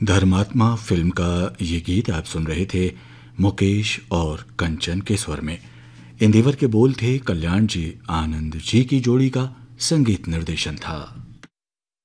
धर्मात्मा फिल्म का ये गीत आप सुन रहे थे मुकेश और कंचन के स्वर में। इंदिवर के बोल थे कल्याण जी, आनंद जी की जोड़ी का संगीत निर्देशन था।